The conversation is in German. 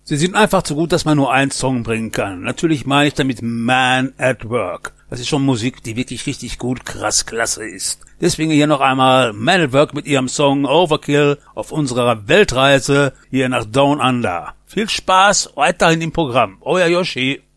Sie sind einfach zu gut, dass man nur einen Song bringen kann. Natürlich meine ich damit Man at Work. Das ist schon Musik, die wirklich richtig gut, krass, klasse ist. Deswegen hier noch einmal Man at Work mit ihrem Song Overkill auf unserer Weltreise hier nach Down Under. Viel Spaß weiterhin im Programm. Euer Yoshi.